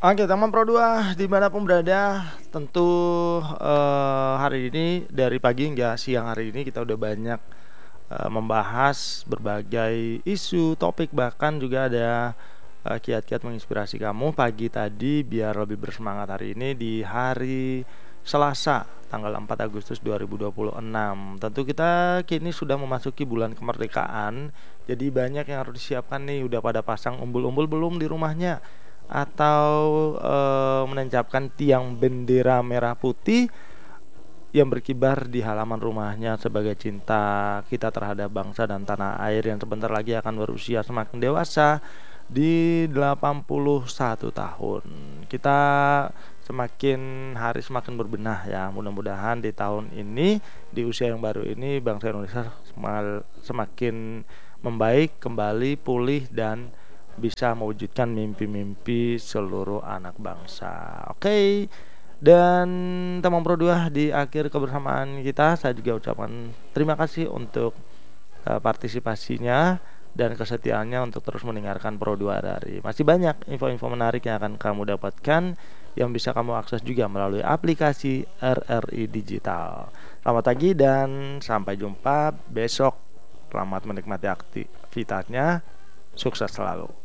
Oke, teman Pro 2 dimanapun berada, tentu hari ini dari pagi hingga siang hari ini kita udah banyak membahas berbagai isu, topik, bahkan juga ada kiat-kiat menginspirasi kamu pagi tadi biar lebih bersemangat hari ini di hari Selasa tanggal 4 Agustus 2026. Tentu kita kini sudah memasuki bulan kemerdekaan, jadi banyak yang harus disiapkan nih. Udah pada pasang umbul-umbul belum di rumahnya? Atau menancapkan tiang bendera merah putih yang berkibar di halaman rumahnya sebagai cinta kita terhadap bangsa dan tanah air yang sebentar lagi akan berusia semakin dewasa di 81 tahun. Kita semakin hari semakin berbenah ya. Mudah-mudahan di tahun ini, di usia yang baru ini, bangsa Indonesia semakin membaik, kembali pulih dan bisa mewujudkan mimpi-mimpi seluruh anak bangsa. Oke. Dan teman Pro 2, di akhir kebersamaan kita saya juga ucapkan terima kasih untuk partisipasinya dan kesetiaannya untuk terus mendengarkan Pro 2 dari. Masih banyak info-info menarik yang akan kamu dapatkan yang bisa kamu akses juga melalui aplikasi RRI Digital. Selamat pagi dan sampai jumpa besok. Selamat menikmati aktivitasnya. Sukses selalu.